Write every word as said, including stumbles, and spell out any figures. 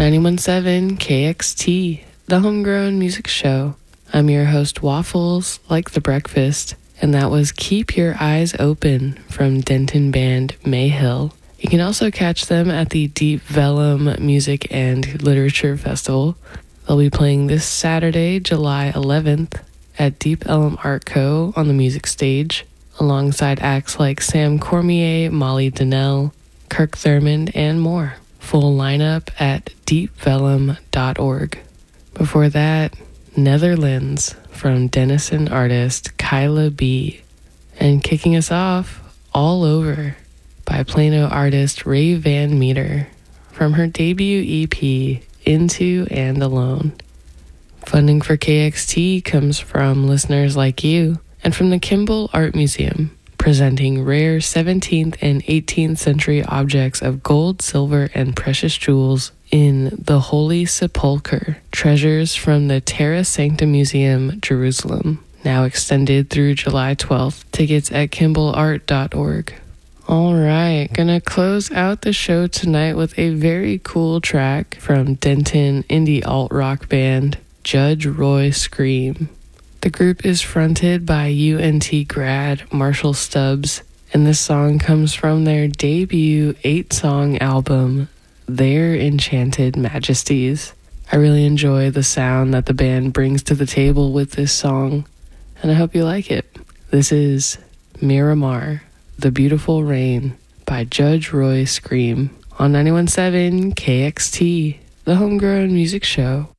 ninety-one point seven K X T, the Homegrown Music Show. I'm your host, Waffles, like the breakfast, and that was Keep Your Eyes Open from Denton band Mayhill. You can also catch them at the Deep Vellum Music and Literature Festival. They'll be playing this Saturday, July eleventh, at Deep Ellum Art Co. on the music stage, alongside acts like Sam Cormier, Molly Donnell, Kirk Thurmond, and more. Full lineup at deep vellum dot org. Before that, Netherlands from Denison artist Kyla B. And kicking us off, All Over by Plano artist Ray Van Meter from her debut E P, Into and Alone. Funding for K X T comes from listeners like you and from the Kimball Art Museum, presenting rare seventeenth and eighteenth century objects of gold, silver, and precious jewels in the Holy Sepulchre, treasures from the Terra Sancta Museum, Jerusalem, now extended through July twelfth. Tickets at kimball art dot org. All right, gonna close out the show tonight with a very cool track from Denton indie alt-rock band Judge Roy Scream. The group is fronted by U N T grad Marshall Stubbs, and this song comes from their debut eight-song album, Their Enchanted Majesties. I really enjoy the sound that the band brings to the table with this song, and I hope you like it. This is Miramar, The Beautiful Rain by Judge Roy Scream on ninety-one point seven K X T, the Homegrown Music Show.